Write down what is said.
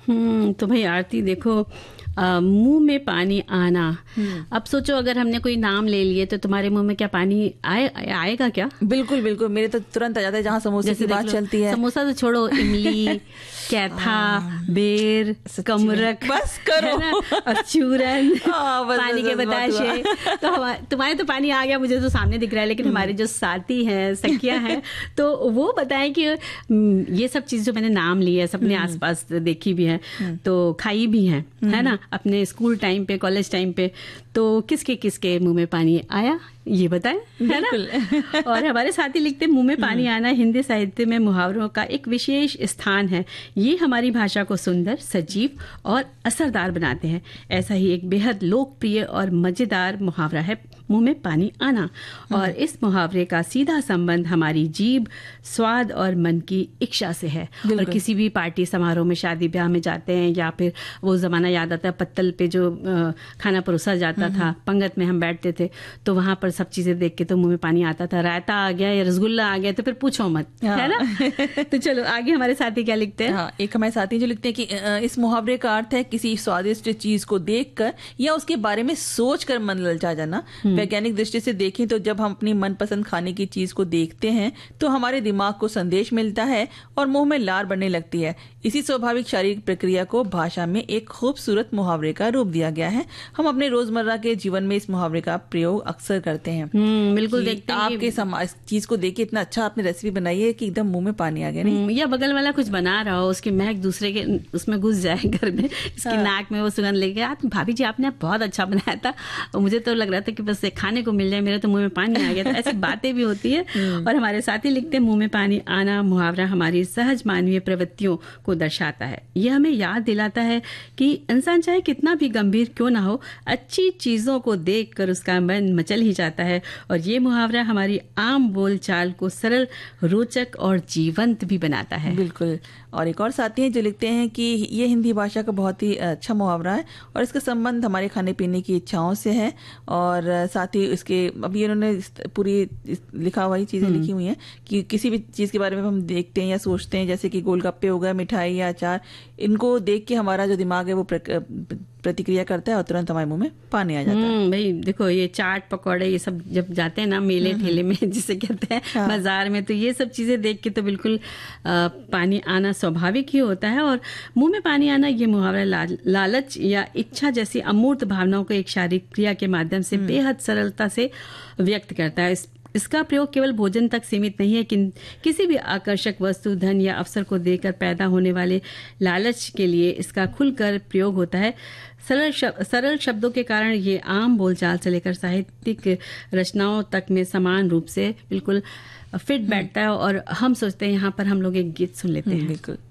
तो भाई आरती देखो, मुंह में पानी आना। अब सोचो अगर हमने कोई नाम ले लिए तो तुम्हारे मुंह में क्या पानी आएगा क्या? बिल्कुल बिल्कुल, मेरे तो तुरंत आ जाता है जहाँ समोसे की बात चलती है। समोसा तो छोड़ो, इमली, कैथा, बेर, कमरक, बस करो, और चूरन, पानी के बताशे। तो तुम्हारे तो पानी आ गया, मुझे तो सामने दिख रहा है, लेकिन हमारे जो साथी हैं, सखियां हैं, तो वो बताएं कि ये सब चीज जो मैंने नाम लिए सबने आसपास देखी भी है, तो खाई भी है ना, अपने स्कूल टाइम पे, कॉलेज टाइम पे, तो किसके किसके मुंह में पानी आया ये बताएं, है ना। और हमारे साथी लिखते, मुंह में पानी आना हिंदी साहित्य में मुहावरों का एक विशेष स्थान है। ये हमारी भाषा को सुंदर, सजीव और असरदार बनाते हैं। ऐसा ही एक बेहद लोकप्रिय और मजेदार मुहावरा है मुंह में पानी आना, और इस मुहावरे का सीधा संबंध हमारी जीभ, स्वाद और मन की इच्छा से है। और किसी भी पार्टी समारोह में, शादी ब्याह में जाते हैं, या फिर वो जमाना याद आता है पत्तल पे जो खाना परोसा जाता था, पंगत में हम बैठते थे, तो वहां पर सब चीजें देख के तो मुंह में पानी आता था। रायता आ गया या रसगुल्ला आ गया तो फिर पूछो मत, है ना। तो चलो आगे हमारे साथी क्या लिखते हैं। एक हमारे साथी जो लिखते हैं कि इस मुहावरे का अर्थ है किसी स्वादिष्ट चीज को देखकर या उसके बारे में सोचकर मन ललचा जाना। वैज्ञानिक दृष्टि से देखें तो जब हम अपनी मनपसंद खाने की चीज को देखते हैं तो हमारे दिमाग को संदेश मिलता है और मुंह में लार बढ़ने लगती है। इसी स्वाभाविक शारीरिक प्रक्रिया को भाषा में एक खूबसूरत मुहावरे का रूप दिया गया है। हम अपने रोजमर्रा के जीवन में इस मुहावरे का प्रयोग अक्सर करते हैं। बिल्कुल, देखते हैं आपके चीज को देख के इतना अच्छा आपने रेसिपी बनाई है कि एकदम मुंह में पानी आ गया। नहीं, या बगल वाला कुछ बना रहा हो, उसकी महक दूसरे के उसमें घुस जाए घर में, इसकी नाक में वो सुगंध लेके, आप भाभी जी आपने बहुत अच्छा बनाया था, और मुझे तो लग रहा था कि बस खाने को मिल जाए, मेरे तो मुंह में पानी आ गया। तो ऐसी बातें भी होती है। और हमारे साथी लिखते हैं, मुंह में पानी आना मुहावरा हमारी सहज मानवीय प्रवृत्तियों को दर्शाता है। यह हमें याद दिलाता है कि इंसान चाहे कितना भी गंभीर क्यों ना हो, अच्छी चीजों को देखकर उसका मन मचल ही जाता है। और ये मुहावरा हमारी आम बोलचाल को सरल, रोचक और जीवंत भी बनाता है। बिल्कुल। और एक और साथी हैं जो लिखते हैं कि ये हिंदी भाषा का बहुत ही अच्छा मुहावरा है और इसका संबंध हमारे खाने पीने की इच्छाओं से है। और साथ ही इसके अभी इन्होंने पूरी लिखा हुआ चीजें लिखी हुई हैं कि किसी भी चीज के बारे में हम देखते हैं या सोचते हैं, जैसे कि गोलगप्पे हो गए, मिठाई या अचार, इनको देख के हमारा जो दिमाग है वो प्रतिक्रिया करता है और तुरंत हमारे मुंह में पानी आ जाता है। भाई देखो, ये चाट पकौड़े ये सब जब जाते हैं ना मेले ठेले में, जिसे कहते हैं बाजार में, तो ये सब चीजें देख के तो बिल्कुल पानी आना स्वाभाविक ही होता है। और मुंह में पानी आना ये मुहावरा लालच या इच्छा जैसी अमूर्त भावनाओं को एक शारीरिक क्रिया के माध्यम से बेहद सरलता से व्यक्त करता है। इसका प्रयोग केवल भोजन तक सीमित नहीं है, किसी भी आकर्षक वस्तु, धन या अवसर को देकर पैदा होने वाले लालच के लिए इसका खुलकर प्रयोग होता है। सरल शब्दों के कारण ये आम बोलचाल से लेकर साहित्यिक रचनाओं तक में समान रूप से बिल्कुल फिट बैठता है। और हम सोचते हैं यहाँ पर हम लोग एक गीत सुन लेते हैं। बिल्कुल।